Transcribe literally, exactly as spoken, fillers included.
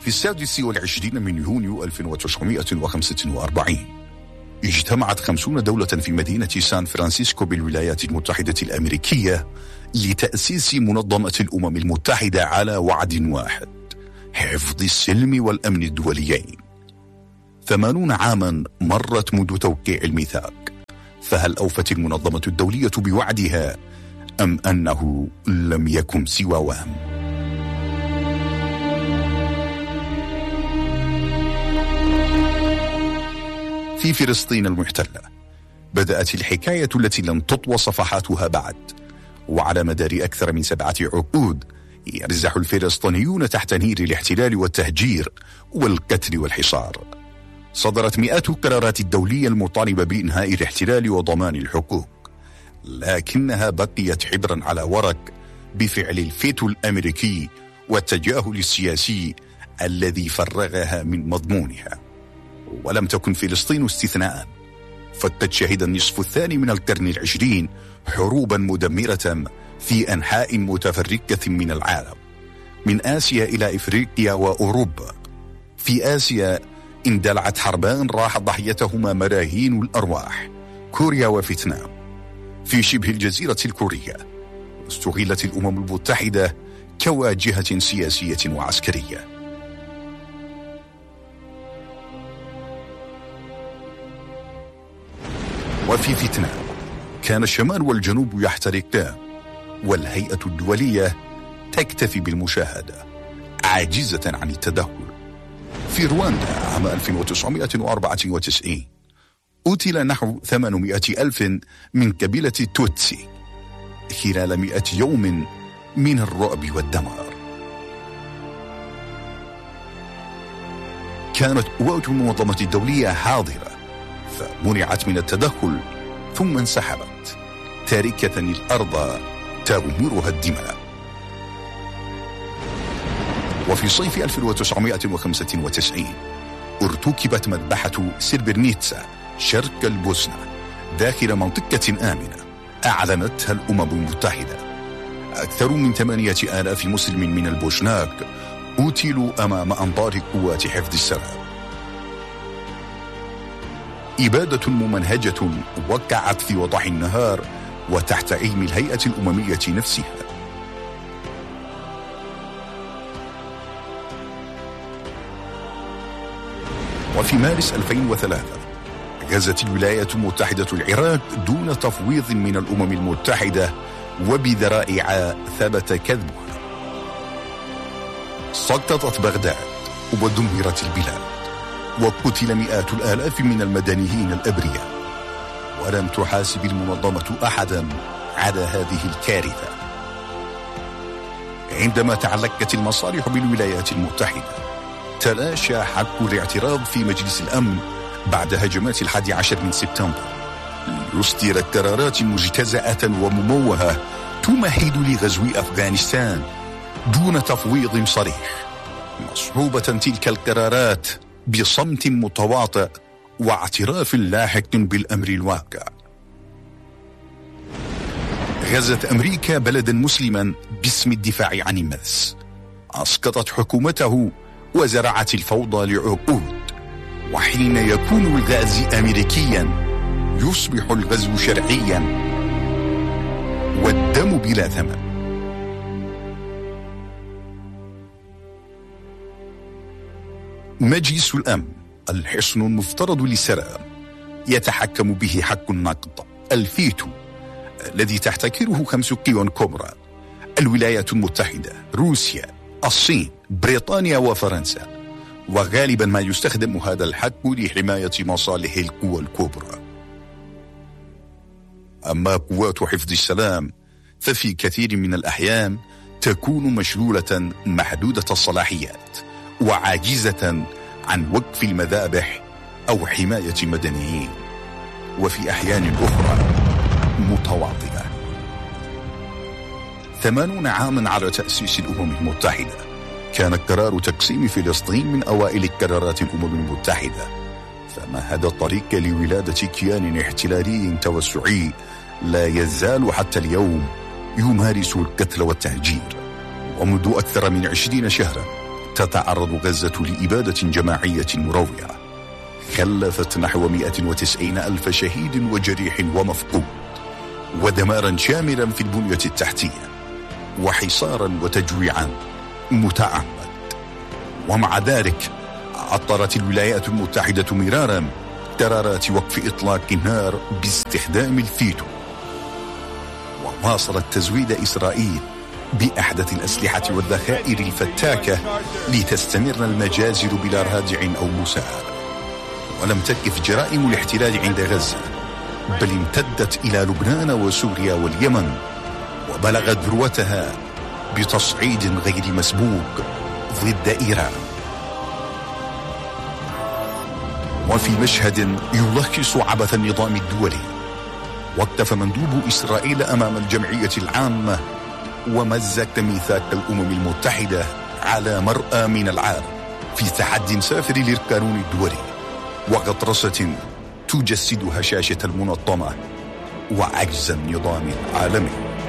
السادس والعشرين من يونيو ألف وتسعمائة وخمسة وأربعين اجتمعت خمسون دولة في مدينة سان فرانسيسكو بالولايات المتحدة الأمريكية لتأسيس منظمة الأمم المتحدة على وعد واحد: حفظ السلم والأمن الدوليين. ثمانون عاما مرت منذ توقيع الميثاق، فهل أوفت المنظمة الدولية بوعدها أم أنه لم يكن سوى وهم؟ في فلسطين المحتلة بدأت الحكاية التي لم تطوى صفحاتها بعد، وعلى مدار أكثر من سبعة عقود يرزح الفلسطينيون تحت نير الاحتلال والتهجير والقتل والحصار. صدرت مئات القرارات الدولية المطالبة بإنهاء الاحتلال وضمان الحقوق، لكنها بقيت حبرا على ورق بفعل الفيتو الأمريكي والتجاهل السياسي الذي فرغها من مضمونها. ولم تكن فلسطين استثناء، فقد شهد النصف الثاني من القرن العشرين حروبا مدمرة في أنحاء متفرقة من العالم، من آسيا إلى إفريقيا وأوروبا. في آسيا اندلعت حربان راح ضحيتهما ملايين الأرواح، كوريا وفيتنام. في شبه الجزيرة الكورية استغلت الأمم المتحدة كواجهة سياسية وعسكرية. وفي فيتنام كان الشمال والجنوب يحترقان، والهيئة الدولية تكتفي بالمشاهدة عاجزة عن التدخل. في رواندا عام ألف وتسعمائة وأربعة وتسعين قتل نحو ثمانمائة ألف من قبيلة توتسي خلال مئة يوم من الرعب والدمار. كانت قوات المنظمة الدولية حاضرة، فمنعت من التدخل ثم انسحبت، تاركة الأرض تغمرها الدماء. وفي صيف ألف وتسعمائة وخمسة وتسعين ارتكبت مذبحة سربرنيتسا شرق البوسنة داخل منطقة آمنة أعلنتها الأمم المتحدة. أكثر من ثمانية آلاف مسلم من البوشناك قتلوا أمام أنظار قوات حفظ السلام. إبادة ممنهجة وقعت في وضح النهار وتحت عين الهيئة الأممية نفسها. وفي مارس ألفين وثلاثة غزت الولايات المتحدة العراق دون تفويض من الأمم المتحدة وبذرائع ثبت كذبها. سقطت بغداد ودمرت البلاد، وقتل مئات الآلاف من المدنيين الأبرياء، ولم تحاسب المنظمة أحدا على هذه الكارثة. عندما تعلقت المصالح بالولايات المتحدة تلاشى حق الاعتراض في مجلس الأمن بعد هجمات الحادي عشر من سبتمبر ليصدر قرارات مجتزأة ومموهة تمهد لغزو أفغانستان دون تفويض صريح، مصحوبة تلك القرارات بصمت متواطئ واعتراف لاحق بالأمر الواقع. غزت أمريكا بلدا مسلما باسم الدفاع عن الماس، أسقطت حكومته وزرعت الفوضى لعقود. وحين يكون الغاز أمريكيا يصبح الغزو شرعيا والدم بلا ثمن. مجلس الأمن الحصن المفترض للسلام يتحكم به حق النقد، الفيتو الذي تحتكره خمس قوى كبرى: الولايات المتحدة، روسيا، الصين، بريطانيا وفرنسا. وغالبا ما يستخدم هذا الحق لحماية مصالح القوى الكبرى. أما قوات حفظ السلام ففي كثير من الأحيان تكون مشلولة محدودة الصلاحيات وعاجزة عن وقف المذابح أو حماية مدنيين، وفي أحيان أخرى متواطئة. ثمانون عاما على تأسيس الأمم المتحدة كان قرار تقسيم فلسطين من أوائل قرارات الأمم المتحدة، فمهد الطريق لولادة كيان احتلالي توسعي لا يزال حتى اليوم يمارس القتل والتهجير. ومنذ أكثر من عشرين شهرا تتعرض غزة لإبادة جماعية مروعة كلفت نحو مئة وتسعين ألف شهيد وجريح ومفقود، ودمارا شاملا في البنية التحتية، وحصارا وتجويعا متعمد. ومع ذلك عطرت الولايات المتحدة مرارا قرارات وقف إطلاق النار باستخدام الفيتو، وواصلت تزويد إسرائيل بأحدث الأسلحة والذخائر الفتاكة لتستمر المجازر بلا رادع أو مساعد. ولم تكف جرائم الاحتلال عند غزة، بل امتدت إلى لبنان وسوريا واليمن، وبلغت ذروتها بتصعيد غير مسبوق ضد إيران. وفي مشهد يلخص عبث النظام الدولي، وقف مندوب إسرائيل أمام الجمعية العامة ومزق ميثاق الأمم المتحدة على مرأى من العالم في تحد سافر للقانون الدولي وغطرسة تجسد هشاشة المنظمة وعجز النظام العالمي.